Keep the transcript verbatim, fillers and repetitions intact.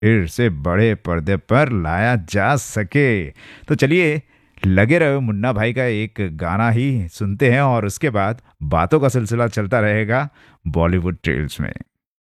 फिर से बड़े पर्दे पर लाया जा सके। तो चलिए, लगे रहो मुन्ना भाई का एक गाना ही सुनते हैं और उसके बाद बातों का सिलसिला चलता रहेगा बॉलीवुड टेल्स में।